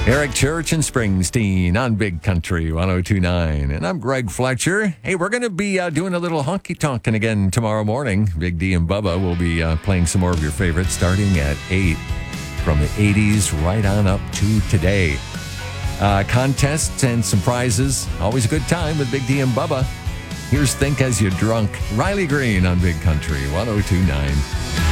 Eric Church and Springsteen on Big Country 102.9. And I'm Greg Fletcher. Hey, we're going to be doing a little honky-tonkin' again tomorrow morning. Big D and Bubba will be playing some more of your favorites starting at 8 from the 80s right on up to today. Contests and some prizes. Always a good time with Big D and Bubba. Here's Think As You're Drunk. Riley Green on Big Country 102.9.